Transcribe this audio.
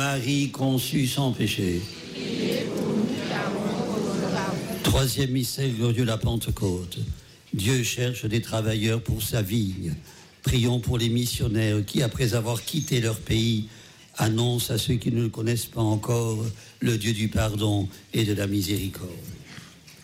Marie conçue sans péché. Troisième mystère glorieux, la Pentecôte. Dieu cherche des travailleurs pour sa vigne. Prions pour les missionnaires qui, après avoir quitté leur pays, annoncent à ceux qui ne le connaissent pas encore le Dieu du pardon et de la miséricorde.